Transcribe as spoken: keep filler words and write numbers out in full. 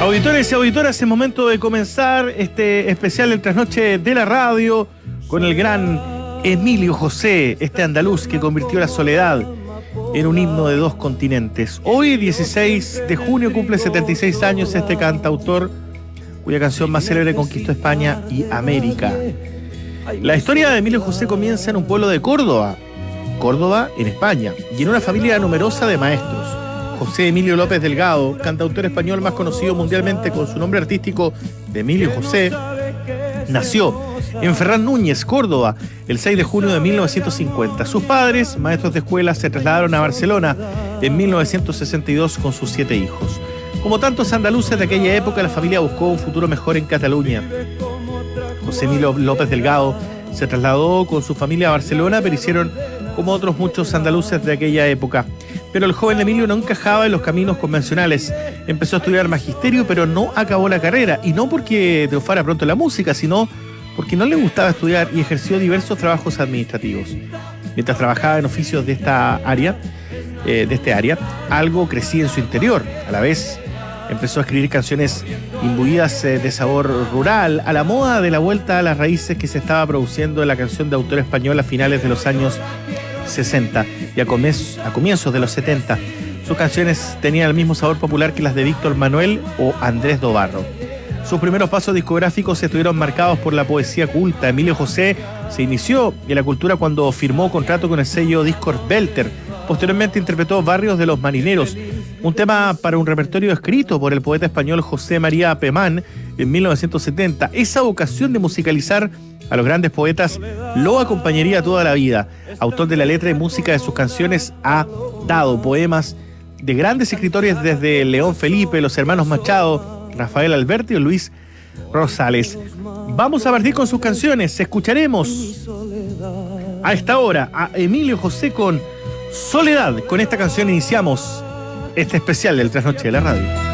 Auditores y auditoras, es momento de comenzar este especial del Trasnoche de la Radio con el gran Emilio José, este andaluz que convirtió la soledad en un himno de dos continentes. Hoy, dieciséis de junio, cumple setenta y seis años este cantautor cuya canción más célebre conquistó España y América. La historia de Emilio José comienza en un pueblo de Córdoba, Córdoba en España, y en una familia numerosa de maestros. José Emilio López Delgado, cantautor español más conocido mundialmente con su nombre artístico de Emilio José, nació en Ferran Núñez, Córdoba, el seis de junio de mil novecientos cincuenta. Sus padres, maestros de escuela, se trasladaron a Barcelona en mil novecientos sesenta y dos con sus siete hijos. Como tantos andaluces de aquella época, la familia buscó un futuro mejor en Cataluña. José Emilio López Delgado se trasladó con su familia a Barcelona, pero hicieron como otros muchos andaluces de aquella época. Pero el joven Emilio no encajaba en los caminos convencionales. Empezó a estudiar magisterio, pero no acabó la carrera. Y no porque triunfara pronto la música, sino porque no le gustaba estudiar y ejerció diversos trabajos administrativos. Mientras trabajaba en oficios de esta área, eh, de este área, algo crecía en su interior. A la vez empezó a escribir canciones imbuidas eh, de sabor rural, a la moda de la vuelta a las raíces que se estaba produciendo en la canción de autor español a finales de los años sesenta y a, comienz, a comienzos de los setenta. Sus canciones tenían el mismo sabor popular que las de Víctor Manuel o Andrés Dobarro. Sus primeros pasos discográficos estuvieron marcados por la poesía culta. Emilio José se inició en la cultura cuando firmó contrato con el sello Discos Belter. Posteriormente interpretó Barrios de los Marineros, un tema para un repertorio escrito por el poeta español José María Pemán en mil novecientos setenta. Esa vocación de musicalizar a los grandes poetas lo acompañaría toda la vida. Autor de la letra y música de sus canciones, ha dado poemas de grandes escritores desde León Felipe, los hermanos Machado, Rafael Alberti o Luis Rosales. Vamos a partir con sus canciones. Escucharemos a esta hora a Emilio José con Soledad. Con esta canción iniciamos este especial del Trasnoche de la Radio.